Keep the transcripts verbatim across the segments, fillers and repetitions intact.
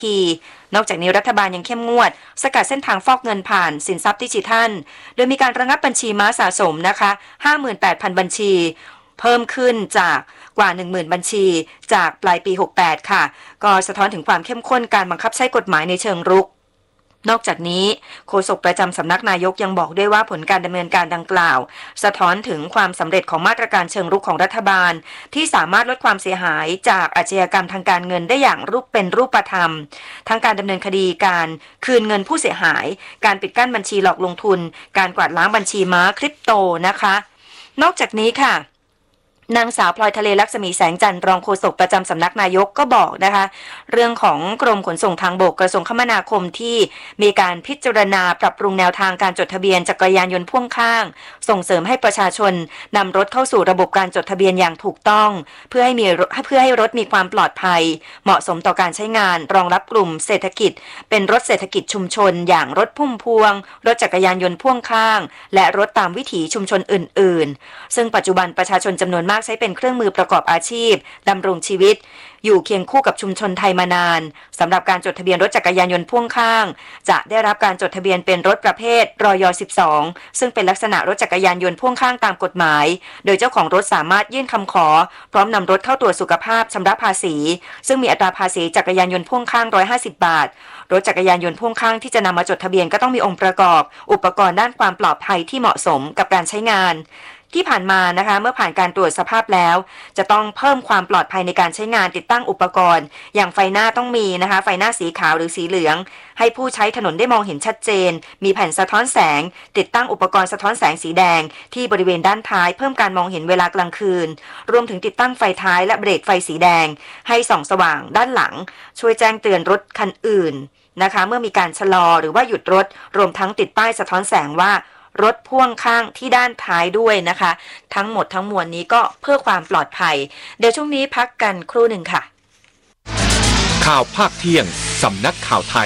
นอกจากนี้รัฐบาลยังเข้มงวดสกัดเส้นทางฟอกเงินผ่านสินทรัพย์ดิจิทัลโดยมีการระงับบัญชีม้าสะสมนะคะ ห้าหมื่นแปดพัน บัญชีเพิ่มขึ้นจากกว่า หนึ่งหมื่น บัญชีจากปลายปีหกสิบแปดค่ะก็สะท้อนถึงความเข้มข้นการบังคับใช้กฎหมายในเชิงรุกนอกจากนี้โฆษกประจำสำนักนายกยังบอกด้วยว่าผลการดำเนินการดังกล่าวสะท้อนถึงความสำเร็จของมาตรการเชิงรุกของรัฐบาลที่สามารถลดความเสียหายจากอาชญากรรมทางการเงินได้อย่างรูปเป็นรูปธรรมทั้งการดำเนินคดีการคืนเงินผู้เสียหายการปิดกั้นบัญชีหลอกลงทุนการกวาดล้างบัญชีม้าคริปโตนะคะนอกจากนี้ค่ะนางสาวพลอยทะเลลักษมีแสงจันทร์รองโฆษกประจำสำนักนายกก็บอกนะคะเรื่องของกรมขนส่งทางบกกระทรวงคมนาคมที่มีการพิจารณาปรับปรุงแนวทางการจดทะเบียนจักรยานยนต์พ่วงข้างส่งเสริมให้ประชาชนนำรถเข้าสู่ระบบการจดทะเบียนอย่างถูกต้องเพื่อให้มีเพื่อให้รถมีความปลอดภัยเหมาะสมต่อการใช้งานรองรับกลุ่มเศรษฐกิจเป็นรถเศรษฐกิจชุมชนอย่างรถพุ่มพวงรถจักรยานยนต์พ่วงข้างและรถตามวิถีชุมชนอื่นๆซึ่งปัจจุบันประชาชนจำนวนมากใช้เป็นเครื่องมือประกอบอาชีพดำรงชีวิตอยู่เคียงคู่กับชุมชนไทยมานานสำหรับการจดทะเบียนรถจักรยานยนต์พ่วงข้างจะได้รับการจดทะเบียนเป็นรถประเภทรยสิบสองซึ่งเป็นลักษณะรถจักรยานยนต์พ่วงข้างตามกฎหมายโดยเจ้าของรถสามารถยื่นคำขอพร้อมนำรถเข้าตรวจสุขภาพชำระภาษีซึ่งมีอัตราภาษีจักรยานยนต์พ่วงข้างหนึ่งร้อยห้าสิบบาทรถจักรยานยนต์พ่วงข้างที่จะนำมาจดทะเบียนก็ต้องมีองค์ประกอบอุปกรณ์ด้านความปลอดภัยที่เหมาะสมกับการใช้งานที่ผ่านมานะคะเมื่อผ่านการตรวจสภาพแล้วจะต้องเพิ่มความปลอดภัยในการใช้งานติดตั้งอุปกรณ์อย่างไฟหน้าต้องมีนะคะไฟหน้าสีขาวหรือสีเหลืองให้ผู้ใช้ถนนได้มองเห็นชัดเจนมีแผ่นสะท้อนแสงติดตั้งอุปกรณ์สะท้อนแสงสีแดงที่บริเวณด้านท้ายเพิ่มการมองเห็นเวลากลางคืนรวมถึงติดตั้งไฟท้ายและเบรกไฟสีแดงให้ส่องสว่างด้านหลังช่วยแจ้งเตือนรถคันอื่นนะคะเมื่อมีการชะลอหรือว่าหยุดรถรวมทั้งติดป้ายสะท้อนแสงว่ารถพ่วงข้างที่ด้านท้ายด้วยนะคะทั้งหมดทั้งมวลนี้ก็เพื่อความปลอดภัยเดี๋ยวช่วงนี้พักกันครู่หนึ่งค่ะข่าวภาคเที่ยงสำนักข่าวไทย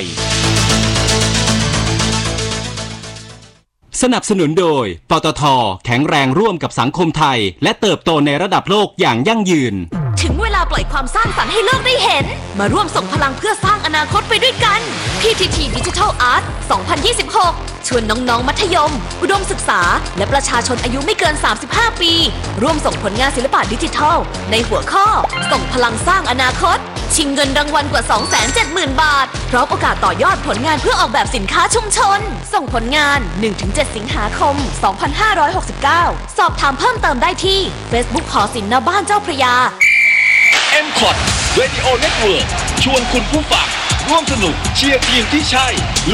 สนับสนุนโดยปตท.แข็งแรงร่วมกับสังคมไทยและเติบโตในระดับโลกอย่างยั่งยืนถึงเวลาปล่อยความสร้างสรรค์ให้โลกได้เห็นมาร่วมส่งพลังเพื่อสร้างอนาคตไปด้วยกัน พี ที ที Digital Art สองพันยี่สิบหกชวนน้องๆมัธยมอุดมศึกษาและประชาชนอายุไม่เกินสามสิบห้าปีร่วมส่งผลงานศิลปะดิจิทัลในหัวข้อส่งพลังสร้างอนาคตชิงเงินรางวัลกว่า สองแสนเจ็ดหมื่น บาทพร้อมโอกาสต่อยอดผลงานเพื่อออกแบบสินค้าชุมชนส่งผลงาน หนึ่งถึงเจ็ด สิงหาคม สองพันห้าร้อยหกสิบเก้า สอบถามเพิ่มเติมได้ที่ Facebook หอศิลป์ณบ้านเจ้าพระยาเอ็ม คอ ที Radio Network ชวนคุณผู้ฟังร่วมสนุกเชียร์ทีมที่ใช่